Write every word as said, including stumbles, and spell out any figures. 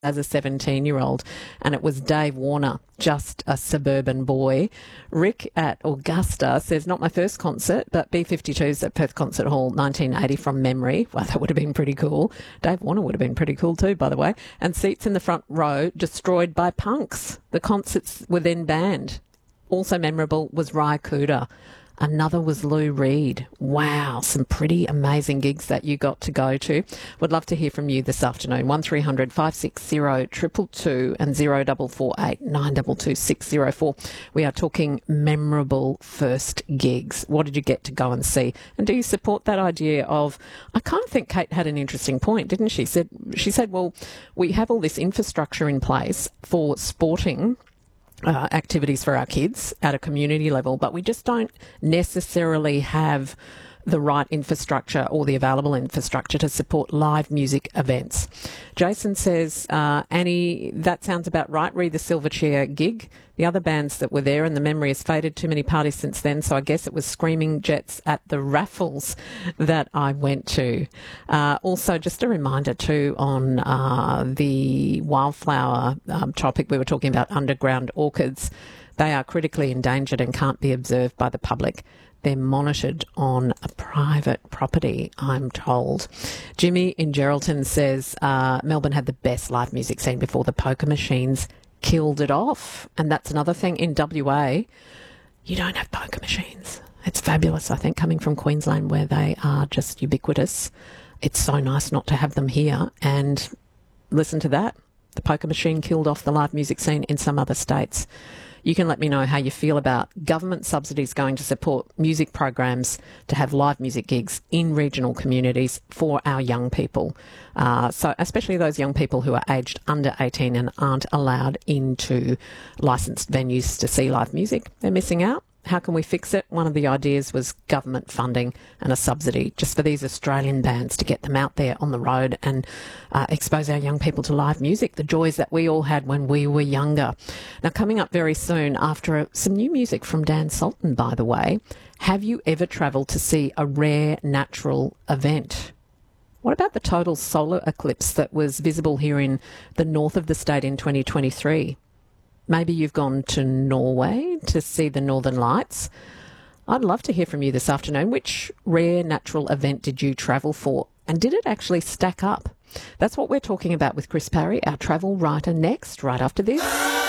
as a seventeen-year-old, and it was Dave Warner, just a suburban boy. Rick at Augusta says, not my first concert, but B fifty-two's at Perth Concert Hall, nineteen eighty from memory. Well, that would have been pretty cool. Dave Warner would have been pretty cool too, by the way. And seats in the front row destroyed by punks. The concerts were then banned. Also memorable was Ry Cooder. Another was Lou Reed. Wow, some pretty amazing gigs that you got to go to. Would love to hear from you this afternoon. one three hundred five six zero two two two and zero four four eight nine two two six zero four. We are talking memorable first gigs. What did you get to go and see? And do you support that idea of, I kind of think Kate had an interesting point, didn't she? Said She said, well, we have all this infrastructure in place for sporting Uh, activities for our kids at a community level, but we just don't necessarily have the right infrastructure or the available infrastructure to support live music events. Jason says, uh, Annie, that sounds about right. Read the Silverchair gig. The other bands that were there, and the memory has faded. Too many parties since then, so I guess it was Screaming Jets at the Raffles that I went to. Uh, also, just a reminder too on uh, the wildflower um, topic, we were talking about underground orchids. They are critically endangered and can't be observed by the public. They're monitored on a private property, I'm told. Jimmy in Geraldton says uh, Melbourne had the best live music scene before the poker machines killed it off. And that's another thing. In W A, you don't have poker machines. It's fabulous, I think, coming from Queensland where they are just ubiquitous. It's so nice not to have them here. And listen to that. The poker machine killed off the live music scene in some other states. You can let me know how you feel about government subsidies going to support music programs to have live music gigs in regional communities for our young people. Uh, so especially those young people who are aged under eighteen and aren't allowed into licensed venues to see live music. They're missing out. How can we fix it? One of the ideas was government funding and a subsidy just for these Australian bands to get them out there on the road and uh, expose our young people to live music, the joys that we all had when we were younger. Now, coming up very soon after uh, some new music from Dan Sultan, by the way, have you ever travelled to see a rare natural event? What about the total solar eclipse that was visible here in the north of the state in twenty twenty-three? Maybe you've gone to Norway to see the Northern Lights. I'd love to hear from you this afternoon. Which rare natural event did you travel for? And did it actually stack up? That's what we're talking about with Chris Parry, our travel writer, next, right after this.